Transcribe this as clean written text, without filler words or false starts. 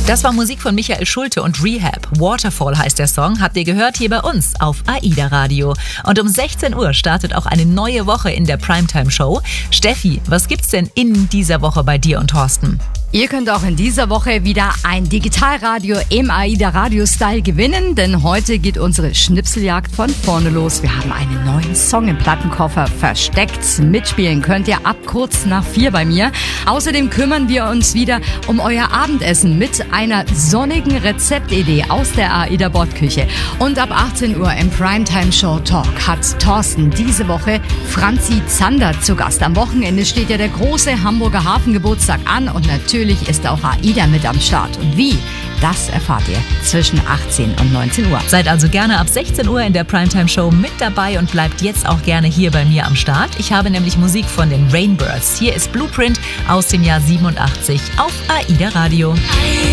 Das war Musik von Michael Schulte und Rehab. Waterfall heißt der Song, habt ihr gehört hier bei uns auf AIDA Radio. Und um 16 Uhr startet auch eine neue Woche in der Primetime-Show. Steffi, was gibt's denn in dieser Woche bei dir und Thorsten? Ihr könnt auch in dieser Woche wieder ein Digitalradio im AIDA Radio-Style gewinnen, denn heute geht unsere Schnipseljagd von vorne los. Wir haben einen neuen Song im Plattenkoffer versteckt. Mitspielen könnt ihr ab kurz nach 4 bei mir. Außerdem kümmern wir uns wieder um euer Abendessen mit einer sonnigen Rezeptidee aus der AIDA Bordküche. Und ab 18 Uhr im Primetime Show Talk hat Thorsten diese Woche Franzi Zander zu Gast. Am Wochenende steht ja der große Hamburger Hafengeburtstag an und natürlich ist auch AIDA mit am Start. Und wie? Das erfahrt ihr zwischen 18 und 19 Uhr. Seid also gerne ab 16 Uhr in der Primetime-Show mit dabei und bleibt jetzt auch gerne hier bei mir am Start. Ich habe nämlich Musik von den Rainbirds. Hier ist Blueprint aus dem Jahr 87 auf AIDA Radio.